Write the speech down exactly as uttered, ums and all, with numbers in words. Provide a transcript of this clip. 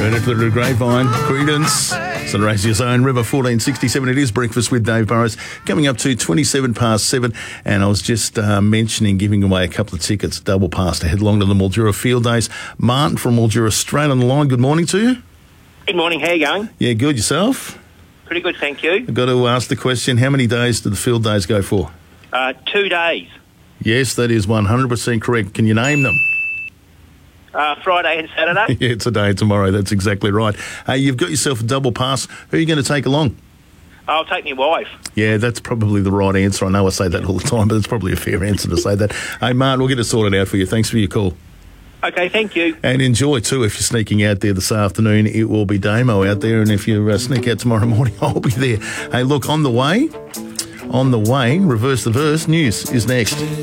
minute for the grapevine. Credence. It's the Racing Zone, River fourteen sixty-seven. It is Breakfast with Dave Burrows. Coming up to twenty-seven past seven. And I was just uh, mentioning giving away a couple of tickets, double pass to head along to the Mildura Field Days. Martin from Mildura straight on the line. Good morning to you. Good morning. How are you going? Yeah, good. Yourself? Pretty good, thank you. I've got to ask the question, how many days do the Field Days go for? Uh, two days. Yes, that is one hundred percent correct. Can you name them? Uh, Friday and Saturday. Yeah, today and tomorrow. That's exactly right. Hey, you've got yourself a double pass. Who are you going to take along? I'll take my wife. Yeah, that's probably the right answer. I know I say that all the time, but it's probably a fair answer to say that. Hey, Martin, we'll get it sorted out for you. Thanks for your call. Okay, thank you. And enjoy, too, if you're sneaking out there this afternoon. It will be Damo out there, and if you uh, sneak out tomorrow morning, I'll be there. Hey, look, on the way, on the way, Reverse the Verse news is next.